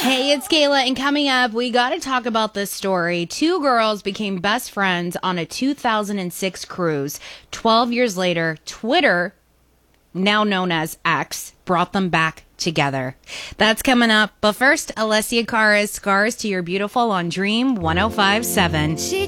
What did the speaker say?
Hey, it's Kayla, and coming up, we got to talk about this story. Two girls became best friends on a 2006 cruise. 12 years later, Twitter, now known as X, brought them back together. That's coming up. But first, Alessia Cara's Scars to Your Beautiful on Dream 105.7.